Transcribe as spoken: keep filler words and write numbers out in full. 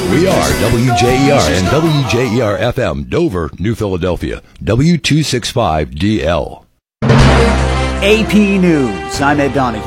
We are W J E R and W J E R F M, Dover, New Philadelphia, W two sixty-five D L. A P News. I'm Ed Donahue.